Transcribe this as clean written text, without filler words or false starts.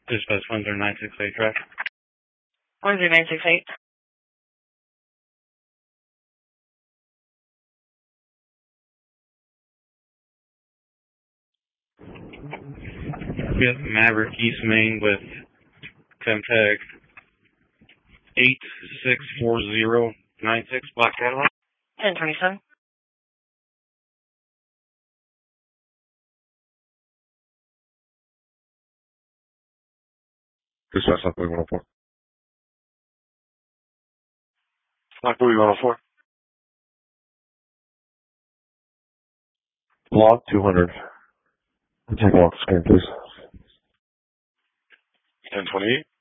Dispatch 10968 track. 10968. Yep, Maverick East Main with Temtag 864096 Black Cadillac. 1027. Dispatch Lockwood 104. Lockwood 104. Log 200. Take a walk screen, please. 1028.